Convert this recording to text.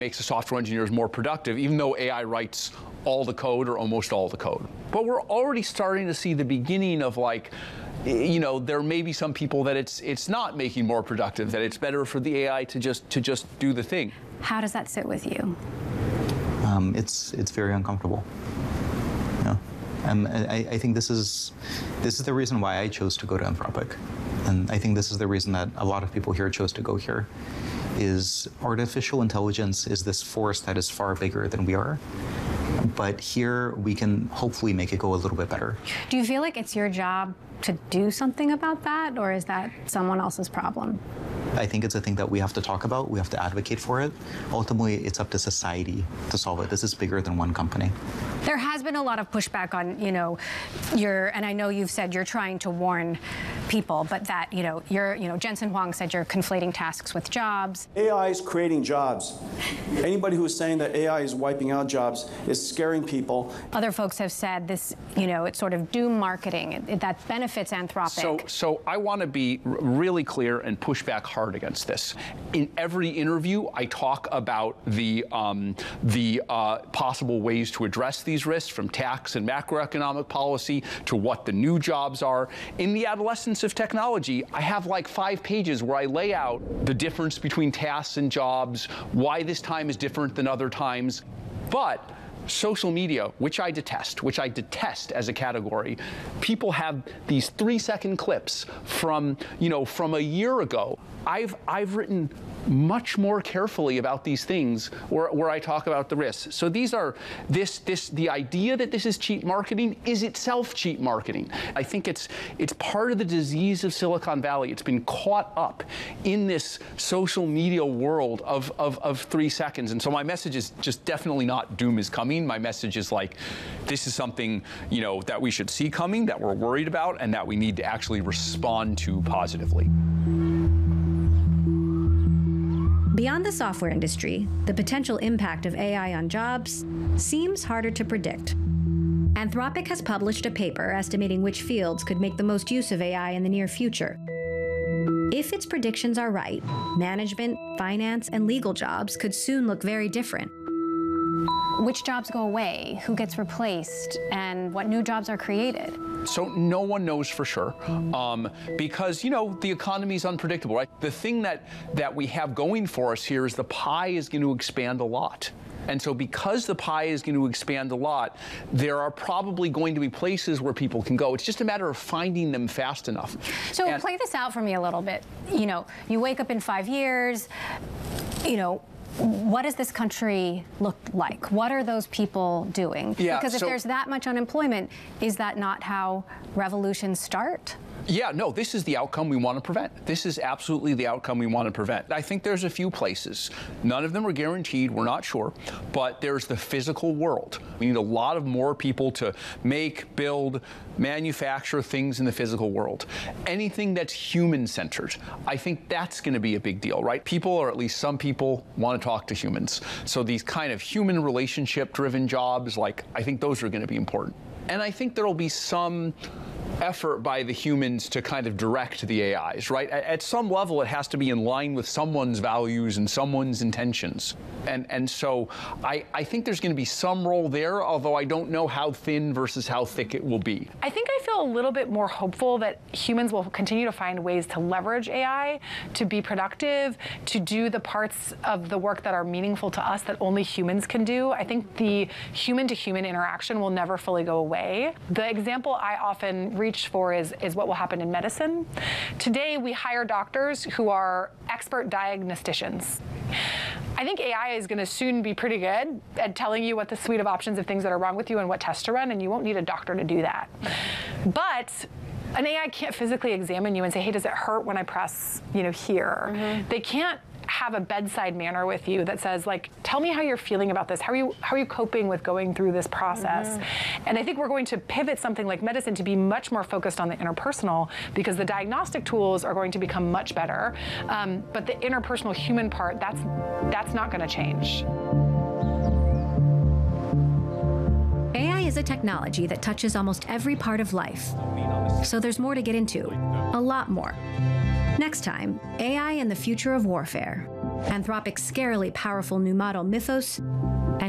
makes the software engineers more productive, even though AI writes all the code or almost all the code. But we're already starting to see the beginning of, like, you know, there may be some people that it's not making more productive, that it's better for the AI to just do the thing. How does that sit with you? It's very uncomfortable. Yeah. I think this is the reason why I chose to go to Anthropic. And I think this is the reason that a lot of people here chose to go here, is artificial intelligence is this force that is far bigger than we are. But here we can hopefully make it go a little bit better. Do you feel like it's your job to do something about that, or is that someone else's problem? I think it's a thing that we have to talk about. We have to advocate for it. Ultimately, it's up to society to solve it. This is bigger than one company. There has been a lot of pushback on, you know, and I know you've said you're trying to warn people, but that, Jensen Huang said you're conflating tasks with jobs. AI is creating jobs. Anybody who is saying that AI is wiping out jobs is scaring people. Other folks have said this, it's sort of doom marketing that benefits Anthropic. So I want to be really clear and push back hard against this. In every interview, I talk about the possible ways to address these risks, from tax and macroeconomic policy to what the new jobs are. In The Adolescence of Technology, I have like 5 pages where I lay out the difference between tasks and jobs, why this time is different than other times. But social media, which I detest as a category, people have these 3-second clips from a year ago. I've written much more carefully about these things where I talk about the risks. So these are the idea that this is cheap marketing is itself cheap marketing. I think it's part of the disease of Silicon Valley. It's been caught up in this social media world of 3 seconds. And so my message is just definitely not doom is coming. My message is like, this is something, that we should see coming, that we're worried about, and that we need to actually respond to positively. Beyond the software industry, the potential impact of AI on jobs seems harder to predict. Anthropic has published a paper estimating which fields could make the most use of AI in the near future. If its predictions are right, management, finance, and legal jobs could soon look very different. Which jobs go away, who gets replaced, and what new jobs are created? So no one knows for sure, because, the economy is unpredictable, right? The thing that we have going for us here is the pie is going to expand a lot. And so because the pie is going to expand a lot, there are probably going to be places where people can go. It's just a matter of finding them fast enough. So play this out for me a little bit. You wake up in 5 years, what does this country look like? What are those people doing? Yeah, because if there's that much unemployment, is that not how revolutions start? Yeah, no, this is the outcome we want to prevent. This is absolutely the outcome we want to prevent. I think there's a few places. None of them are guaranteed, we're not sure, but there's the physical world. We need a lot of more people to make, build, manufacture things in the physical world. Anything that's human-centered, I think that's going to be a big deal, right? People, or at least some people, want to talk to humans. So these kind of human relationship-driven jobs, I think those are going to be important. And I think there'll be some effort by the humans to kind of direct the AIs, right? At some level, it has to be in line with someone's values and someone's intentions. And so I think there's going to be some role there, although I don't know how thin versus how thick it will be. I think I feel a little bit more hopeful that humans will continue to find ways to leverage AI, to be productive, to do the parts of the work that are meaningful to us that only humans can do. I think the human-to-human interaction will never fully go away. The example I often reach for is what will happen in medicine. Today, we hire doctors who are expert diagnosticians. I think AI is going to soon be pretty good at telling you what the suite of options of things that are wrong with you and what tests to run, and you won't need a doctor to do that. But an AI can't physically examine you and say, hey, does it hurt when I press, here? Mm-hmm. They can't have a bedside manner with you that says, tell me how you're feeling about this. How are you coping with going through this process? Mm-hmm. And I think we're going to pivot something like medicine to be much more focused on the interpersonal, because the diagnostic tools are going to become much better. But the interpersonal human part, that's not going to change. AI is a technology that touches almost every part of life. So there's more to get into, a lot more. Next time, AI and the Future of Warfare. Anthropic's scarily powerful new model Mythos,